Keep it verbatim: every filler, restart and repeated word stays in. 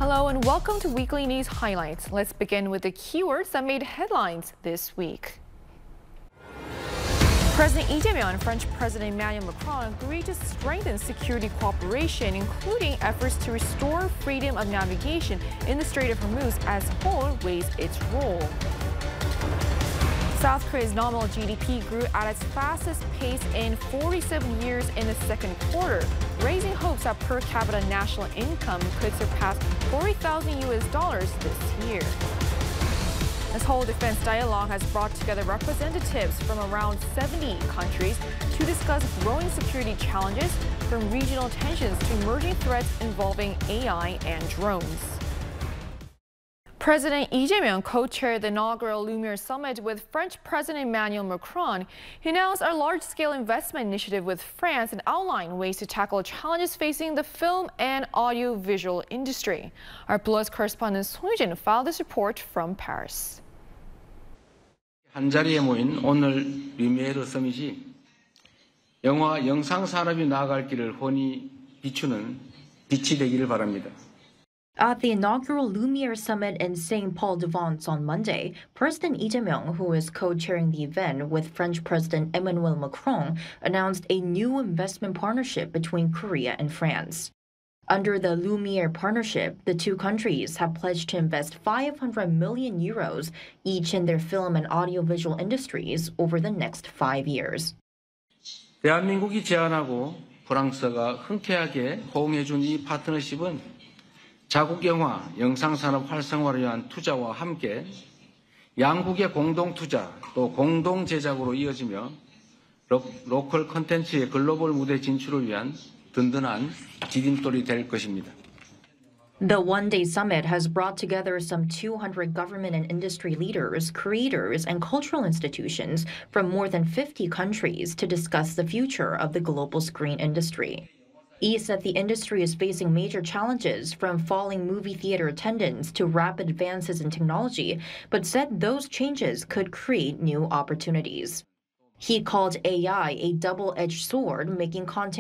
Hello and welcome to Weekly News Highlights. Let's begin with the keywords that made headlines this week. President Lee Jae-myung and French President Emmanuel Macron agreed to strengthen security cooperation, including efforts to restore freedom of navigation in the Strait of Hormuz as Seoul weighs its role. South Korea's nominal G D P grew at its fastest pace in forty-seven years in the second quarter, raising hopes that per capita national income could surpass forty thousand U S dollars this year. The Seoul Defense Dialogue has brought together representatives from around seventy countries to discuss growing security challenges, from regional tensions to emerging threats involving A I and drones. President Lee Jae-myung co-chaired the inaugural Lumiere Summit with French President Emmanuel Macron. He announced a large-scale investment initiative with France and outlined ways to tackle challenges facing the film and audiovisual industry. Our Plus correspondent Song Yujin filed this report from Paris. 한자리에 모인 오늘 루미에르 서밋이 영화 영상 산업이 나아갈 길을 훤히 비추는 빛이 되기를 바랍니다. At the inaugural Lumiere Summit in Saint Paul-de-Vence on Monday, President Lee Jae-myung, who is co-chairing the event with French President Emmanuel Macron, announced a new investment partnership between Korea and France. Under the Lumiere partnership, the two countries have pledged to invest five hundred million euros each in their film and audiovisual industries over the next five years. 대한민국이 제안하고 프랑스가 흔쾌하게 호응해준 이 파트너십은 자국 영화, 영상 산업 활성화를 위한 투자와 함께 양국의 공동 투자 또 공동 제작으로 이어지며 로, 로컬 콘텐츠의 글로벌 무대 진출을 위한 든든한 디딤돌이 될 것입니다. The one-day summit has brought together some two hundred government and industry leaders, creators, and cultural institutions from more than fifty countries to discuss the future of the global screen industry. Lee said the industry is facing major challenges, from falling movie theater attendance to rapid advances in technology, but said those changes could create new opportunities. He called A I a double-edged sword, making content